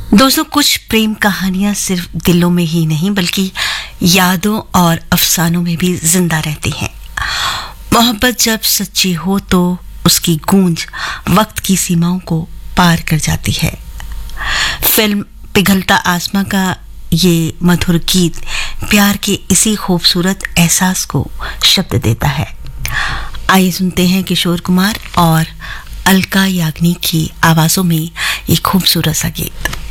दोस्तों, कुछ प्रेम कहानियां सिर्फ दिलों में ही नहीं बल्कि यादों और अफसानों में भी जिंदा रहती हैं। मोहब्बत जब सच्ची हो तो उसकी गूंज वक्त की सीमाओं को पार कर जाती है। फिल्म पिघलता आसमां का ये मधुर गीत प्यार के इसी खूबसूरत एहसास को शब्द देता है। आइए सुनते हैं किशोर कुमार और अलका याग्निक की आवाजों में ये खूबसूरत सा गीत।